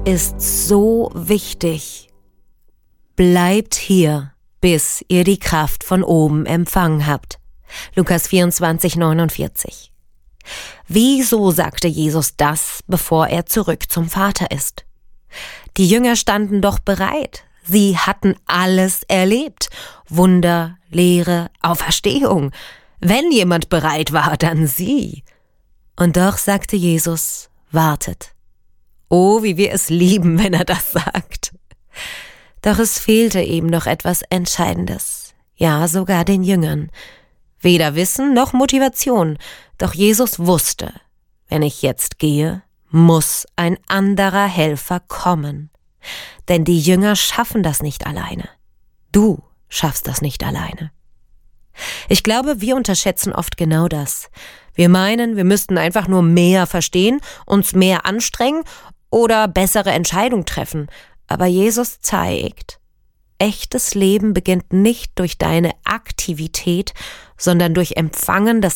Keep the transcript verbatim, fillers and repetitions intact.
ist so wichtig. Bleibt hier, bis ihr die Kraft von oben empfangen habt. Lukas vierundzwanzig, neunundvierzig. Wieso sagte Jesus das, bevor er zurück zum Vater ist? Die Jünger standen doch bereit. Sie hatten alles erlebt. Wunder, Lehre, Auferstehung. Wenn jemand bereit war, dann sie. Und doch sagte Jesus, wartet. Oh, wie wir es lieben, wenn er das sagt. Doch es fehlte eben noch etwas Entscheidendes. Ja, sogar den Jüngern. Weder Wissen noch Motivation. Doch Jesus wusste, wenn ich jetzt gehe, muss ein anderer Helfer kommen. Denn die Jünger schaffen das nicht alleine. Du schaffst das nicht alleine. Ich glaube, wir unterschätzen oft genau das. Wir meinen, wir müssten einfach nur mehr verstehen, uns mehr anstrengen oder bessere Entscheidungen treffen. Aber Jesus zeigt, echtes Leben beginnt nicht durch deine Aktivität, sondern durch Empfangen des